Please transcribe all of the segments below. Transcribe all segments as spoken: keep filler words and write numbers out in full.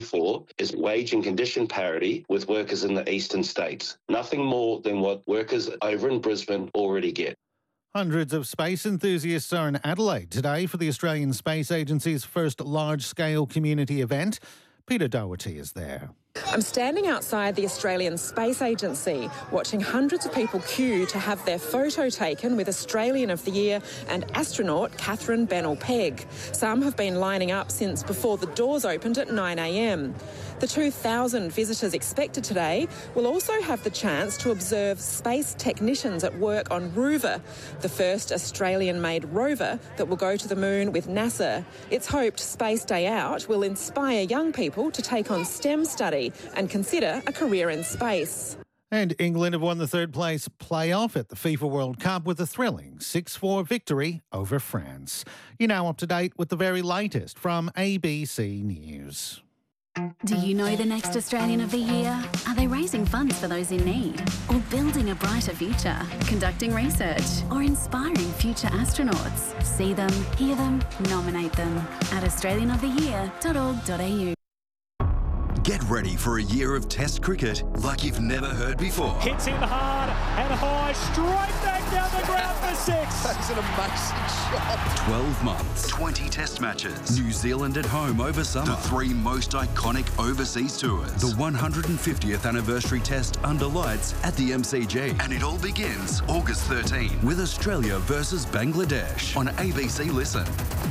for is wage and condition parity with workers in the eastern states. Nothing more than what workers over in Brisbane already get. Hundreds of space enthusiasts are in Adelaide today for the Australian Space Agency's first large-scale community event. Peter Doherty is there. I'm standing outside the Australian Space Agency, watching hundreds of people queue to have their photo taken with Australian of the Year and astronaut Catherine Bennell-Pegg. Some have been lining up since before the doors opened at nine a m. The two thousand visitors expected today will also have the chance to observe space technicians at work on Rover, the first Australian-made rover that will go to the moon with NASA. It's hoped Space Day Out will inspire young people to take on STEM study and consider a career in space. And England have won the third place playoff at the FIFA World Cup with a thrilling six four victory over France. You're now up to date with the very latest from A B C News. Do you know the next Australian of the Year? Are they raising funds for those in need? Or building a brighter future? Conducting research? Or inspiring future astronauts? See them, hear them, nominate them at australian of the year dot org dot a u. Get ready for a year of Test cricket like you've never heard before. Hits him hard and high, straight back down the ground for six. That's an amazing shot. twelve months, twenty Test matches. New Zealand at home over summer. The three most iconic overseas tours. The one hundred fiftieth anniversary Test under lights at the M C G. And it all begins August thirteenth with Australia versus Bangladesh on A B C Listen.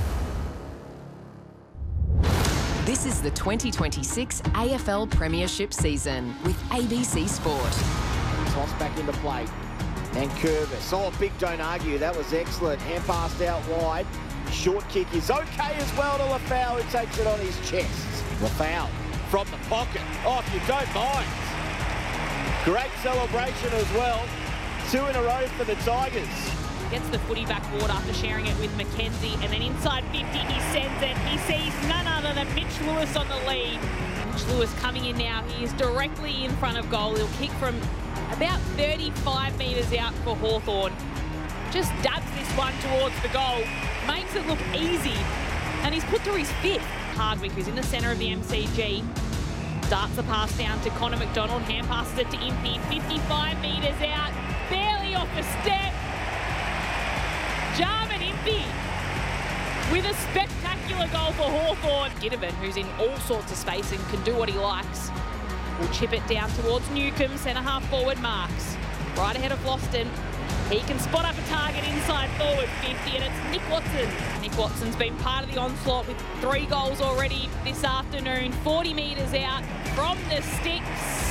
This is the twenty twenty-six A F L Premiership season with A B C Sport. Toss back into play. And Curvis. Oh, big don't argue. That was excellent. Hand passed out wide. Short kick is okay as well to Lafau, who takes it on his chest. Lafau from the pocket. Oh, if you don't mind. Great celebration as well. Two in a row for the Tigers. Gets the footy back forward after sharing it with Mackenzie, and then inside fifty he sends it. He sees none other than Mitch Lewis on the lead. Mitch Lewis coming in now. He is directly in front of goal. He'll kick from about thirty-five metres out for Hawthorn. Just dabs this one towards the goal. Makes it look easy. And he's put through his fifth. Hardwick, who's in the centre of the M C G. Darts the pass down to Connor McDonald. Hand passes it to Impey. fifty-five metres out. Barely off the step. Jarman Impey with a spectacular goal for Hawthorn. Ginnivan, who's in all sorts of space and can do what he likes, will chip it down towards Newcombe. Centre half forward Marks. Right ahead of Floston. He can spot up a target inside forward fifty, and it's Nick Watson. Nick Watson's been part of the onslaught with three goals already this afternoon. forty metres out from the sticks.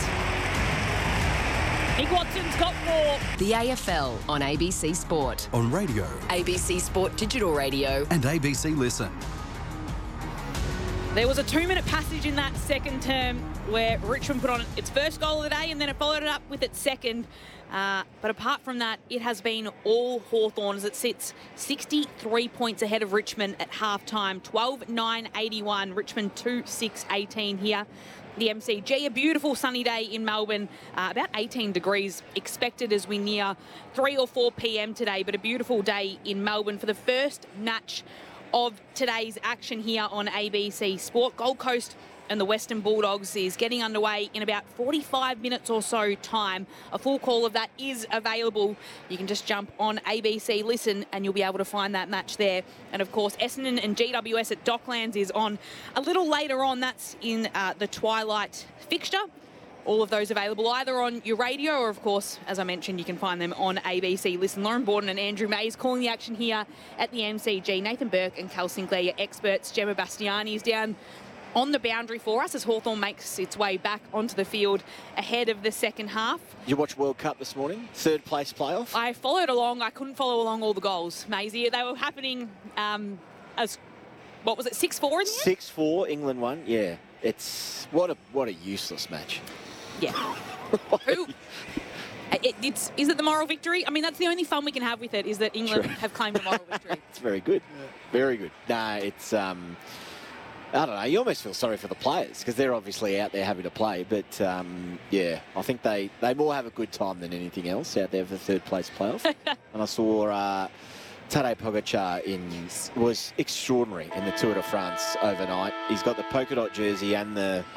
Nick Watson's got four. The A F L on A B C Sport. On radio. A B C Sport Digital Radio. And A B C Listen. There was a two-minute passage in that second term where Richmond put on its first goal of the day and then it followed it up with its second. Uh, but apart from that, it has been all Hawthorn as it sits sixty-three points ahead of Richmond at half-time. twelve nine eighty-one, Richmond two six eighteen here. The M C G, a beautiful sunny day in Melbourne, uh, about eighteen degrees expected as we near three or four p m today, but a beautiful day in Melbourne for the first match of today's action here on A B C Sport. Gold Coast and the Western Bulldogs is getting underway in about forty-five minutes or so time. A full call of that is available. You can just jump on A B C Listen and you'll be able to find that match there. And of course, Essendon and G W S at Docklands is on a little later on. That's in uh, the twilight fixture. All of those available either on your radio or, of course, as I mentioned, you can find them on A B C Listen. Lauren Borden and Andrew Mays calling the action here at the M C G. Nathan Burke and Cal Sinclair, your experts. Gemma Bastiani is down on the boundary for us as Hawthorn makes its way back onto the field ahead of the second half. Did you watch World Cup this morning? Third place playoff? I followed along. I couldn't follow along all the goals, Maisie. They were happening um, as, what was it, six four in the end? six four, England won, yeah. It's, what a what a useless match. Yeah. Who? It, it's, is it the moral victory? I mean, that's the only fun we can have with it, is that England True. have claimed the moral victory. It's very good. Yeah. Very good. Nah, it's... Um, I don't know, you almost feel sorry for the players because they're obviously out there having to play. But, um, yeah, I think they, they more have a good time than anything else out there for the third place playoff. And I saw uh, Tadej Pogacar in, was extraordinary in the Tour de France overnight. He's got the polka dot jersey and the